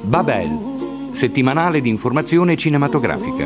Babel, settimanale di informazione cinematografica.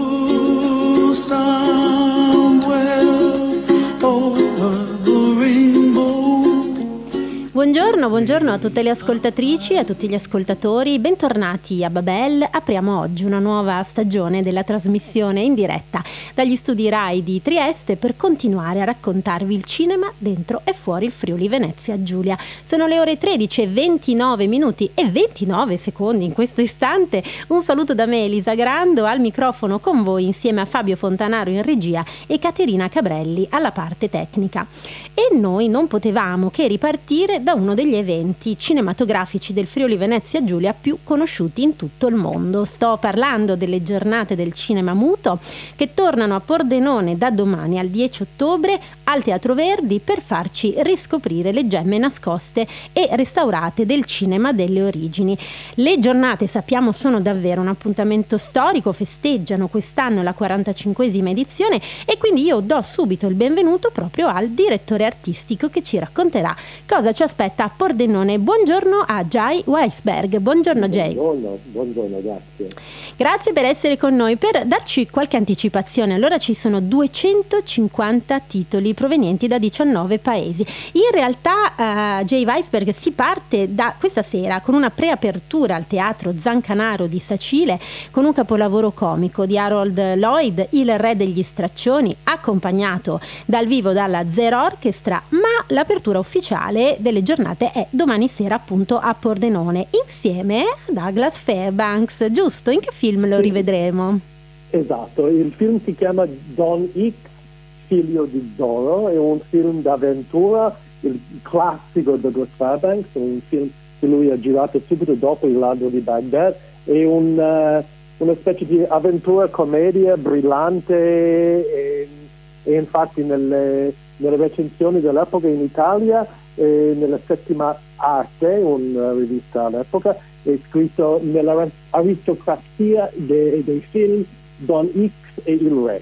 Buongiorno a tutte le ascoltatrici e a tutti gli ascoltatori, bentornati a Babel. Apriamo oggi una nuova stagione della trasmissione in diretta dagli studi Rai di Trieste per continuare a raccontarvi il cinema dentro e fuori il Friuli Venezia Giulia. Sono le ore 13 e 29 minuti e 29 secondi in questo istante. Un saluto da me, Elisa Grando, al microfono con voi insieme a Fabio Fontanaro in regia e Caterina Cabrelli alla parte tecnica. E noi non potevamo che ripartire da uno degli eventi cinematografici del Friuli Venezia Giulia più conosciuti in tutto il mondo. Sto parlando delle giornate del cinema muto che tornano a Pordenone da domani al 10 ottobre al Teatro Verdi per farci riscoprire le gemme nascoste e restaurate del cinema delle origini. Le giornate, sappiamo, sono davvero un appuntamento storico, festeggiano quest'anno la 45esima edizione e quindi io do subito il benvenuto proprio al direttore artistico che ci racconterà cosa ci aspetta a Pordenone. Buongiorno a Jay Weisberg. Buongiorno Jay. Buongiorno, grazie. Grazie per essere con noi. Per darci qualche anticipazione, allora ci sono 250 titoli provenienti da 19 paesi. In realtà Jay Weisberg si parte da questa sera con una preapertura al Teatro Zancanaro di Sacile con un capolavoro comico di Harold Lloyd, Il re degli straccioni, accompagnato dal vivo dalla Zero Orchestra, ma l'apertura ufficiale delle giornate è domani sera appunto a Pordenone insieme a Douglas Fairbanks, giusto? In che film lo rivedremo? Esatto, il film si chiama Don X, figlio di Zorro, è un film d'avventura, il classico Douglas Fairbanks, un film che lui ha girato subito dopo Il ladro di Baghdad, è una specie di avventura commedia brillante e infatti nelle recensioni dell'epoca in Italia, nella Settima Arte, una rivista all'epoca, è scritto nell'aristocrazia dei film Don X e il re.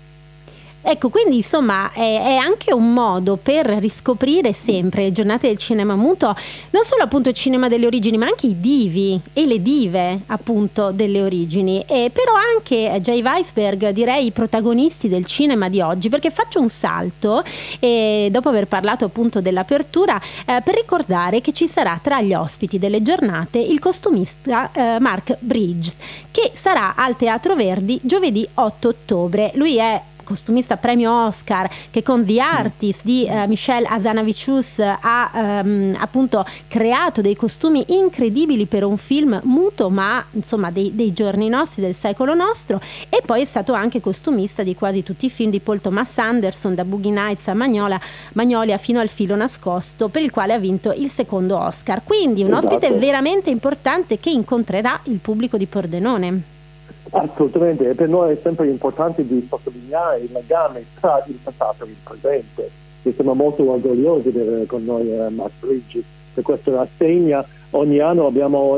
Ecco, quindi insomma è anche un modo per riscoprire sempre le giornate del cinema muto, non solo appunto il cinema delle origini, ma anche i divi e le dive appunto delle origini, e però anche Jay Weisberg, direi i protagonisti del cinema di oggi, perché faccio un salto dopo aver parlato appunto dell'apertura per ricordare che ci sarà tra gli ospiti delle giornate il costumista Mark Bridges, che sarà al Teatro Verdi giovedì 8 ottobre. Lui è costumista premio Oscar che con The Artist di Michel Hazanavicius ha appunto creato dei costumi incredibili per un film muto, ma insomma dei giorni nostri, del secolo nostro, e poi è stato anche costumista di quasi tutti i film di Paul Thomas Anderson, da Boogie Nights a Magnolia fino al Filo nascosto, per il quale ha vinto il secondo Oscar. Quindi un ospite veramente importante che incontrerà il pubblico di Pordenone. Assolutamente, e per noi è sempre importante di sottolineare il legame tra il passato e il presente, e siamo molto orgogliosi di avere con noi Mark Bridges per questa rassegna. Ogni anno abbiamo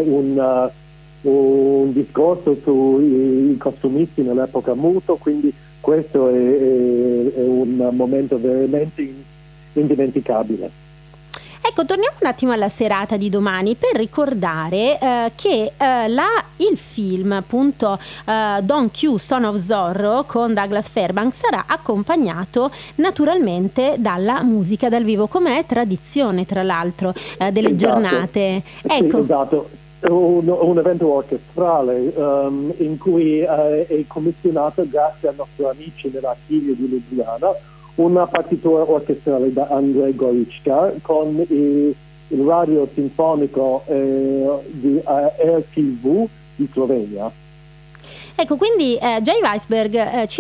un discorso sui costumisti nell'epoca muto, quindi questo è un momento veramente indimenticabile. Ecco, torniamo un attimo alla serata di domani per ricordare che il film appunto Don Q, Son of Zorro con Douglas Fairbanks sarà accompagnato naturalmente dalla musica dal vivo, come è tradizione tra l'altro delle giornate. Ecco. Sì, esatto. Un evento orchestrale in cui è commissionato, grazie ai nostri amici dell'archivio di Ljubljana, una partitura orchestrale da Andrej Gorička con il radio sinfonico di RTV di Slovenia. Ecco, quindi Jay Weisberg ci